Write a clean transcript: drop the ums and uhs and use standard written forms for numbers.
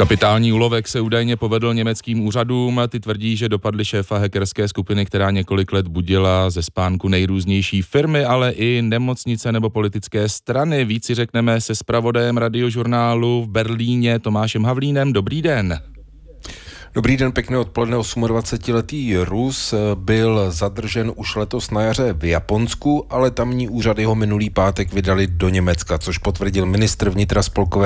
Kapitální úlovek se údajně povedl německým úřadům. Ty tvrdí, že dopadli šéfa hackerské skupiny, která několik let budila ze spánku nejrůznější firmy, ale i nemocnice nebo politické strany. Víc si řekneme se zpravodajem Radiožurnálu v Berlíně Tomášem Havlínem. Dobrý den. Dobrý den, pěkné odpoledne. 28letý Rus byl zadržen už letos na jaře v Japonsku, ale tamní úřady ho minulý pátek vydali do Německa, což potvrdil ministr vnitra Spolkové